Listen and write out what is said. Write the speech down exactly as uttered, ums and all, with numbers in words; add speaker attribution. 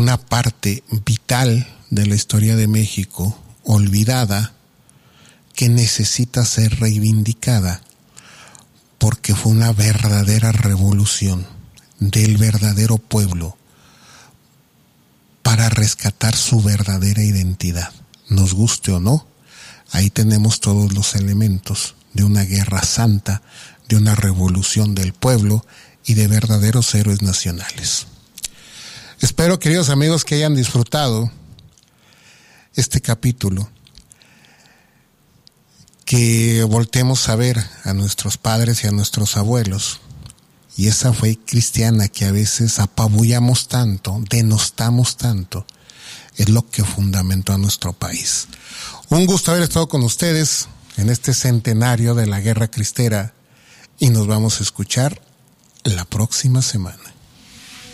Speaker 1: una parte vital de la historia de México, olvidada, que necesita ser reivindicada, porque fue una verdadera revolución del verdadero pueblo para rescatar su verdadera identidad. Nos guste o no, ahí tenemos todos los elementos de una guerra santa, de una revolución del pueblo y de verdaderos héroes nacionales. Espero, queridos amigos, que hayan disfrutado este capítulo, que voltemos a ver a nuestros padres y a nuestros abuelos y esa fe cristiana que a veces apabullamos tanto, denostamos tanto, es lo que fundamentó a nuestro país. Un gusto haber estado con ustedes en este centenario de la Guerra Cristera y nos vamos a escuchar la próxima semana.